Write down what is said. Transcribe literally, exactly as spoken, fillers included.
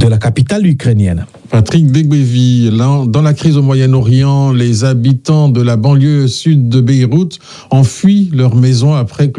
de la capitale ukrainienne. Patrick Begbévi, dans la crise au Moyen-Orient, les habitants de la banlieue sud de Beyrouth ont fui leur maison après que